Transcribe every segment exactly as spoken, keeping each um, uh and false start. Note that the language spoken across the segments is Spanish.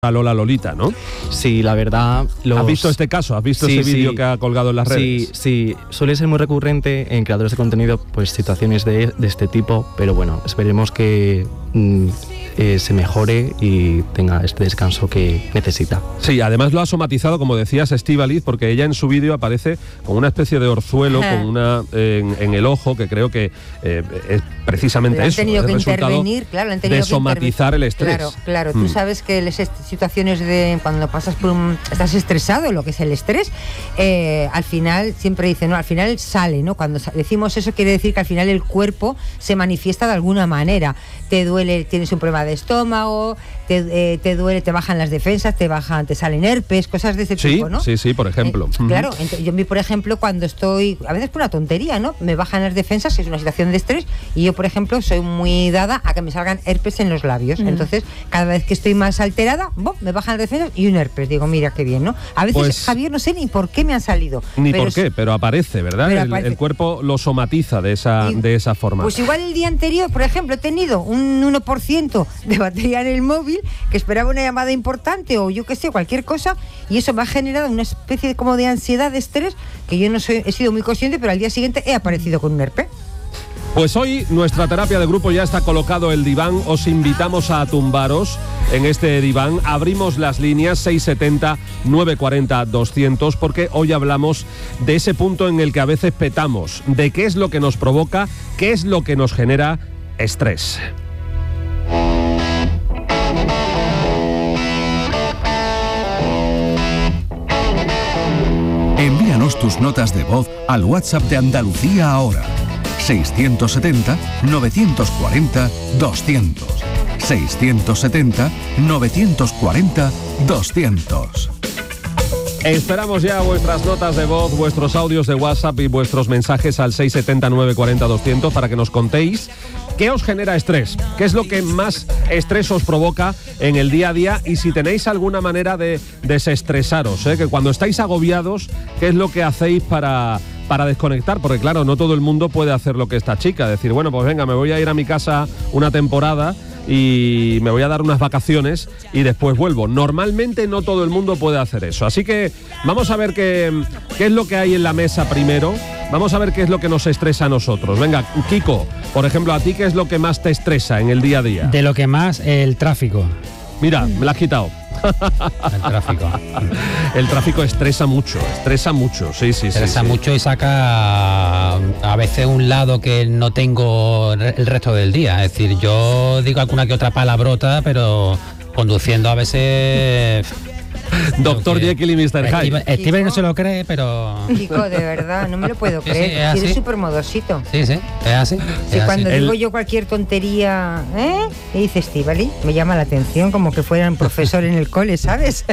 a Lola Lolita, ¿no? Sí, la verdad... Los... ¿Has visto este caso? ¿Has visto sí, ese vídeo sí. que ha colgado en las redes? Sí, sí. Suele ser muy recurrente en creadores de contenido, pues situaciones de, de este tipo, pero bueno, esperemos que mm, eh, se mejore y tenga este descanso que necesita. Sí, además lo ha somatizado, como decías, Estíbaliz, porque ella en su vídeo aparece con una especie de orzuelo, con una eh, en, en el ojo, que creo que eh, es precisamente han eso. Tenido es que resultado intervenir, claro, han tenido de que somatizar el estrés. Claro, claro. Mm. Tú sabes que las situaciones de cuando pasas por un... estás estresado, lo que es el estrés, eh, al final siempre dicen, no, al final sale, ¿no? Cuando decimos eso quiere decir que al final el cuerpo se manifiesta de alguna manera. Te duele, tienes un problema de estómago, te, eh, te duele, te bajan las defensas, te bajan, te salen herpes, cosas de ese sí, tipo, ¿no? Sí, sí, por ejemplo. Eh, claro, entonces, yo, por ejemplo, cuando estoy, a veces por una tontería, ¿no? Me bajan las defensas, es una situación de estrés, y yo, por ejemplo, soy muy dada a que me salgan herpes en los labios. Mm. Entonces, cada vez que estoy más alterada, ¡bom!, me bajan las defensas y un herpes. Digo, mira qué bien, ¿no? A veces, pues, Javier, no sé ni por qué me han salido. Ni pero por qué, pero aparece, ¿verdad? Pero el, aparece. el cuerpo lo somatiza de esa, y, de esa forma. Pues igual el día anterior, por ejemplo, he tenido un uno por ciento de batería en el móvil, que esperaba una llamada importante o yo qué sé, cualquier cosa, y eso me ha generado una especie de, como de ansiedad, de estrés, que yo no soy, he sido muy consciente, pero al día siguiente he aparecido con un herpes. Pues hoy nuestra terapia de grupo ya está colocado el diván. Os invitamos a tumbaros en este diván. Abrimos las líneas seis setenta, nueve cuarenta, doscientos porque hoy hablamos de ese punto en el que a veces petamos, de qué es lo que nos provoca, qué es lo que nos genera estrés. Envíanos tus notas de voz al WhatsApp de Andalucía ahora. seiscientos setenta, novecientos cuarenta, doscientos. seiscientos setenta, novecientos cuarenta, doscientos. Esperamos ya vuestras notas de voz, vuestros audios de WhatsApp y vuestros mensajes al seis setenta, nueve cuarenta, doscientos para que nos contéis qué os genera estrés, qué es lo que más estrés os provoca en el día a día y si tenéis alguna manera de desestresaros, ¿eh? Que cuando estáis agobiados, ¿qué es lo que hacéis para... para desconectar? Porque claro, no todo el mundo puede hacer lo que esta chica, decir, bueno, pues venga, me voy a ir a mi casa una temporada y me voy a dar unas vacaciones y después vuelvo. Normalmente no todo el mundo puede hacer eso, así que vamos a ver qué, qué es lo que hay en la mesa primero, vamos a ver qué es lo que nos estresa a nosotros. Venga, Kiko, por ejemplo, a ti, ¿qué es lo que más te estresa en el día a día? De lo que más, el tráfico. Mira, me la has quitado. El tráfico. El tráfico estresa mucho, estresa mucho, sí, sí, estresa sí. mucho sí. Y saca a veces un lado que no tengo el resto del día. Es decir, yo digo alguna que otra palabrota, pero conduciendo a veces... Doctor Jekyll y mister Hyde. Steven no se lo cree, pero... Chico, de verdad, no me lo puedo creer. Sí, sí, eres súper modosito. Sí, sí, es así. Sí, es cuando así. digo El... yo cualquier tontería, ¿eh? Me dice Estíbaliz, me llama la atención como que fuera un profesor en el cole, ¿sabes?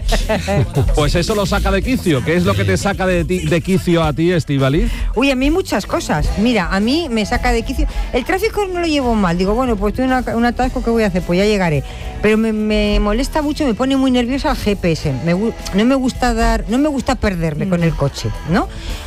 Pues eso lo saca de quicio. ¿Qué es lo que te saca de, ti, de quicio a ti, Estíbaliz? Uy, a mí muchas cosas. Mira, a mí me saca de quicio. El tráfico no lo llevo mal. Digo, bueno, pues tengo una, un atasco, ¿qué voy a hacer? Pues ya llegaré. Pero me, me molesta mucho, me pone muy nerviosa el G P S. Me, no me gusta dar, no me gusta perderme mm. con el coche, ¿no?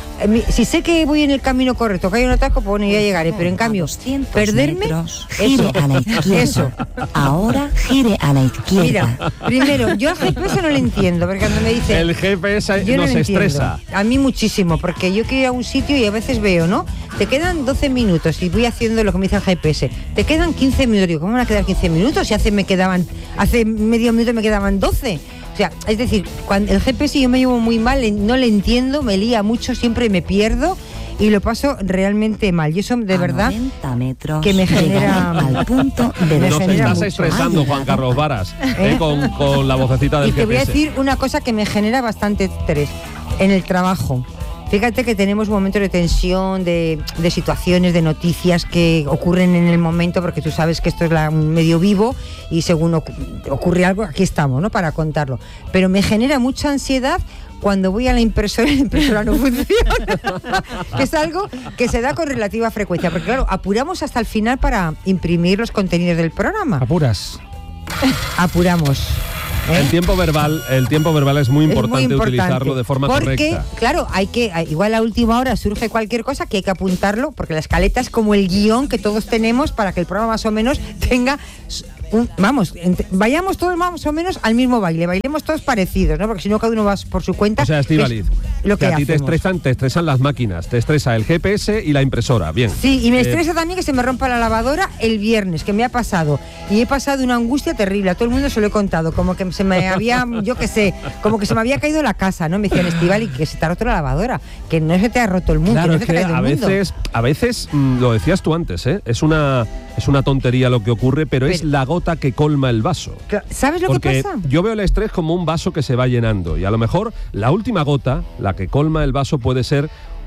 Si sé que voy en el camino correcto, que hay un atasco, pues bueno, ya llegaré, pero en cambio, perderme, metros, gire eso, a la izquierda. Eso. Ahora gire a la izquierda. Mira, primero, yo al G P S no lo entiendo, porque cuando me dice... El G P S yo nos no estresa. A mí muchísimo, porque yo quiero ir a un sitio y a veces veo, ¿no? Te quedan doce minutos y voy haciendo lo que me dice el G P S. Te quedan quince minutos. Digo, ¿cómo van a quedar quince minutos? Si hace, me quedaban, hace medio minuto me quedaban doce. O sea, es decir, cuando el G P S yo me llevo muy mal, no le entiendo, me lía mucho, siempre me pierdo y lo paso realmente mal. Y eso de a verdad metros, que me genera al punto de Nos estás mucho. estresando, Juan Carlos Varas, ¿eh? con, con la vocecita del Y te G P S. voy a decir una cosa que me genera bastante estrés en el trabajo. Fíjate que tenemos momentos de tensión, de, de situaciones, de noticias que ocurren en el momento, porque tú sabes que esto es la, un medio vivo y según ocu- ocurre algo, aquí estamos, ¿no?, para contarlo. Pero me genera mucha ansiedad cuando voy a la impresora y la impresora no funciona. Que es algo que se da con relativa frecuencia, porque claro, apuramos hasta el final para imprimir los contenidos del programa. Apuras. Apuramos. ¿Eh? El tiempo verbal, el tiempo verbal es muy importante, es muy importante utilizarlo de forma porque, correcta. Porque, claro, hay que, igual a última hora surge cualquier cosa que hay que apuntarlo, porque la escaleta es como el guión que todos tenemos para que el programa más o menos tenga un, vamos, ent- vayamos todos más o menos al mismo baile, bailemos todos parecidos, ¿no? Porque si no cada uno va por su cuenta. O sea, Estíbaliz, lo que, que a ti te hacemos. estresan, te estresan las máquinas, te estresa el G P S y la impresora, bien. Sí, y me Eh, estresa también que se me rompa la lavadora el viernes, que me ha pasado. Y he pasado una angustia terrible, a todo el mundo se lo he contado, como que se me había, yo qué sé, como que se me había caído la casa, ¿no? Me decían, Estíbaliz, que se te ha roto la lavadora, que no se te ha roto el mundo, Claro, que no es se te ha que caído a el mundo. veces, a veces mm, lo decías tú antes, ¿eh? Es una, es una tontería lo que ocurre, pero, es Pero- la gota que colma el vaso. Cla- ¿Sabes lo Porque que pasa? yo veo el estrés como un vaso que se va llenando y a lo mejor la última gota, la que colma el vaso, puede ser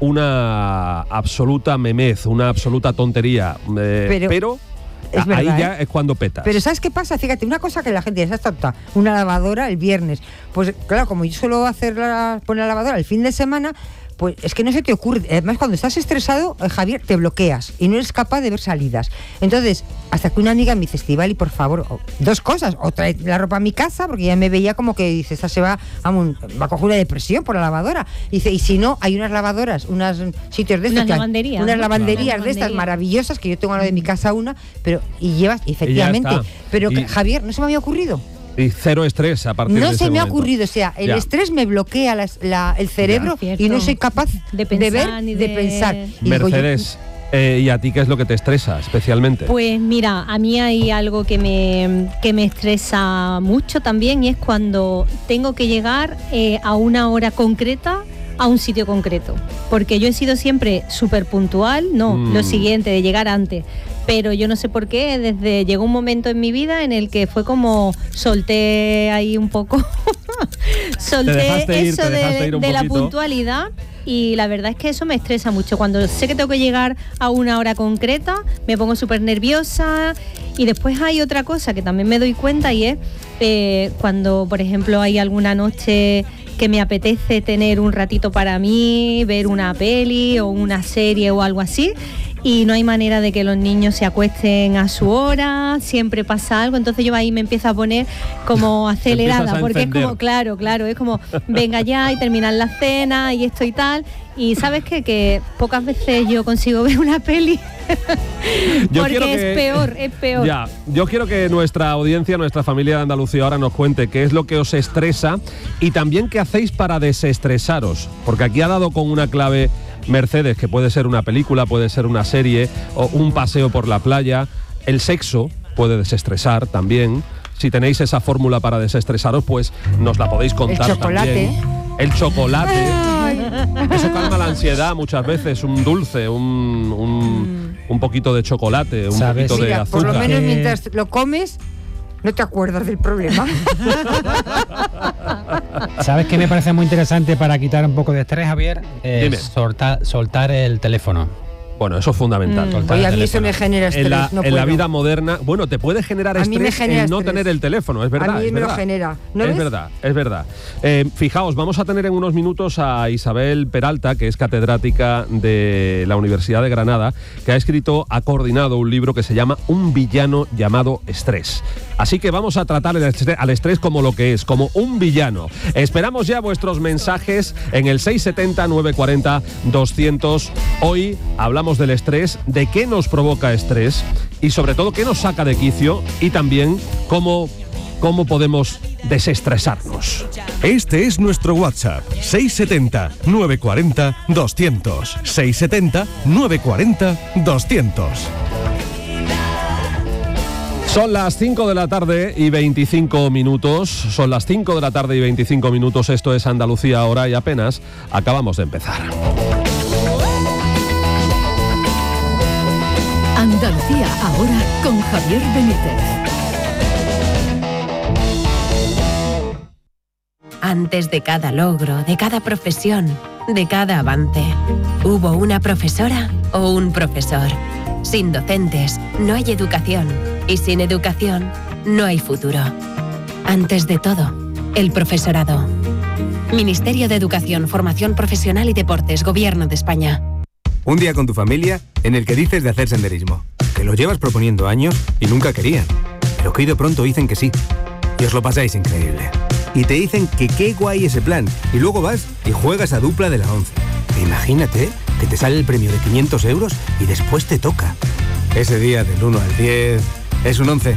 una absoluta memez, una absoluta tontería, eh, Pero- pero, es a- verdad, ahí ya ¿eh? es cuando petas. Pero ¿sabes qué pasa? Fíjate, una cosa que la gente dice, esa tonta, una lavadora el viernes. Pues claro, como yo suelo hacer la, poner la lavadora el fin de semana, pues es que no se te ocurre. Además, cuando estás estresado, eh, Javier, te bloqueas y no eres capaz de ver salidas. Entonces, hasta que una amiga me dice, Estíbali, por favor, o- dos cosas, o trae la ropa a mi casa, porque ya me veía como que dice, esta se va, vamos, va a coger una depresión por la lavadora. Y dice, y si no, hay unas lavadoras, unos sitios de estos, Unas que hay- lavanderías, unas ¿no? lavanderías Claro. de estas Lavanderías. maravillosas, que yo tengo a lo de mi casa una, pero, y llevas, y efectivamente, está. pero Y- que, Javier, no se me había ocurrido. Y cero estrés a partir No de se ese me ha momento. ocurrido, o sea, el Ya. estrés me bloquea las- la- el cerebro Ya. y no soy capaz De de, pensar ver, ni de, de- pensar. Y digo yo, Mercedes, eh, ¿y a ti qué es lo que te estresa especialmente? Pues mira, a mí hay algo que me, que me estresa mucho también y es cuando tengo que llegar eh, a una hora concreta a un sitio concreto. Porque yo he sido siempre súper puntual, no, Mm. lo siguiente, de llegar antes. Pero yo no sé por qué, desde llegó un momento en mi vida en el que fue como solté ahí un poco, solté dejaste ir, eso te de, dejaste ir un de la poquito. puntualidad. Y la verdad es que eso me estresa mucho. Cuando sé que tengo que llegar a una hora concreta, me pongo súper nerviosa. Y después hay otra cosa que también me doy cuenta y es eh, cuando, por ejemplo, hay alguna noche que me apetece tener un ratito para mí, ver una peli o una serie o algo así. Y no hay manera de que los niños se acuesten a su hora, siempre pasa algo, entonces yo ahí me empiezo a poner como acelerada, Empiezas a porque encender. es como, claro, claro, es como, venga ya y terminar la cena y esto y tal, y ¿sabes qué? Que pocas veces yo consigo ver una peli, Yo porque quiero es que- peor, es peor. Ya, yo quiero que nuestra audiencia, nuestra familia de Andalucía ahora nos cuente qué es lo que os estresa y también qué hacéis para desestresaros, porque aquí ha dado con una clave Mercedes, que puede ser una película, puede ser una serie o un paseo por la playa. El sexo puede desestresar también. Si tenéis esa fórmula para desestresaros, pues nos la podéis contar chocolate. también. El chocolate. Eso calma la ansiedad muchas veces, un dulce, un, un, un poquito de chocolate, un ¿Sabes? poquito de mira, por azúcar. lo menos Que- mientras lo comes, no te acuerdas del problema. ¿Sabes qué me parece muy interesante para quitar un poco de estrés, Javier? Eh, Dime. soltar, soltar el teléfono. Bueno, eso es fundamental. Mm, Soltar oye, a el mí eso teléfono. me genera estrés, En la, no en la puedo. vida moderna, bueno, te puede generar A mí me estrés genera el no estrés. tener el teléfono, es verdad. A mí es me lo verdad. genera. ¿No es ves? verdad, es verdad. Eh, fijaos, vamos a tener en unos minutos a Isabel Peralta, que es catedrática de la Universidad de Granada, que ha escrito, ha coordinado un libro que se llama Un villano llamado estrés. Así que vamos a tratar el estrés- al estrés como lo que es, como un villano. Esperamos ya vuestros mensajes en el seis siete cero, nueve cuatro cero, doscientos. Hoy hablamos del estrés, de qué nos provoca estrés y sobre todo qué nos saca de quicio y también cómo, cómo podemos desestresarnos. Este es nuestro WhatsApp, seis siete cero, nueve cuatro cero, doscientos. seis siete cero, nueve cuatro cero, doscientos. Son las cinco de la tarde y veinticinco minutos. Son las cinco de la tarde y veinticinco minutos. Esto es Andalucía ahora y apenas acabamos de empezar. Andalucía ahora con Javier Benítez. Antes de cada logro, de cada profesión, de cada avance, hubo una profesora o un profesor. Sin docentes, no hay educación. Y sin educación, no hay futuro. Antes de todo, el profesorado. Ministerio de Educación, Formación Profesional y Deportes, Gobierno de España. Un día con tu familia en el que dices de hacer senderismo, que lo llevas proponiendo años y nunca querían, pero que hoy de pronto dicen que sí. Y os lo pasáis increíble. Y te dicen que qué guay ese plan, y luego vas y juegas a dupla de la once. E imagínate que te sale el premio de quinientos euros y después te toca. Ese día del uno al diez es un once.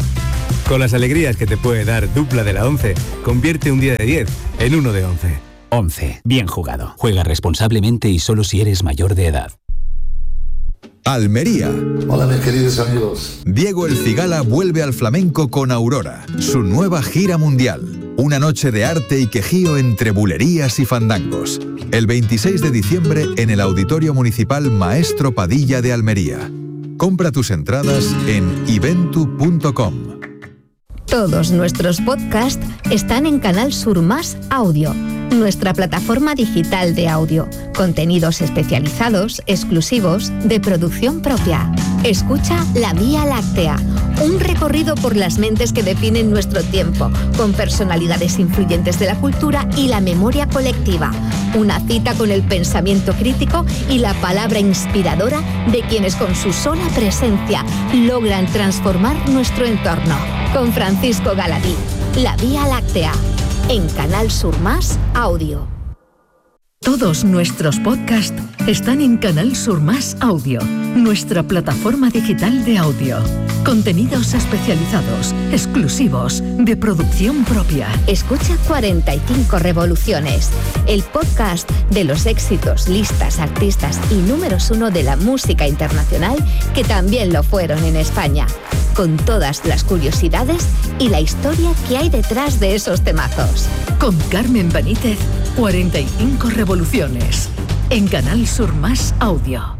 Con las alegrías que te puede dar Dupla de la once, convierte un día de diez en uno de once. once. Bien jugado. Juega responsablemente y solo si eres mayor de edad. Almería. Hola mis queridos amigos. Diego El Cigala vuelve al flamenco con Aurora, su nueva gira mundial. Una noche de arte y quejío entre bulerías y fandangos. El veintiséis de diciembre en el Auditorio Municipal Maestro Padilla de Almería. Compra tus entradas en iventu punto com. Todos nuestros podcasts están en Canal Sur Más Audio, nuestra plataforma digital de audio. Contenidos especializados, exclusivos, de producción propia. Escucha La Vía Láctea, un recorrido por las mentes que definen nuestro tiempo, con personalidades influyentes de la cultura y la memoria colectiva. Una cita con el pensamiento crítico y la palabra inspiradora de quienes con su sola presencia logran transformar nuestro entorno. Con Francisco Galadí, La Vía Láctea, en Canal Sur Más Audio. Todos nuestros podcasts están en Canal Sur Más Audio, nuestra plataforma digital de audio. Contenidos especializados, exclusivos, de producción propia. Escucha cuarenta y cinco Revoluciones, el podcast de los éxitos, listas, artistas y números uno de la música internacional que también lo fueron en España, con todas las curiosidades y la historia que hay detrás de esos temazos. Con Carmen Benítez, cuarenta y cinco Revoluciones, en Canal Sur Más Audio.